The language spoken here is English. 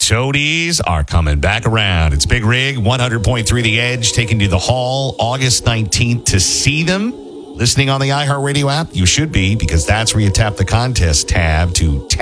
Toadies are coming back around. It's Big Rig, 100.3 The Edge, taking you to the Hall August 19th to see them. Listening on the iHeartRadio app, you should be, because that's where you tap the contest tab to tap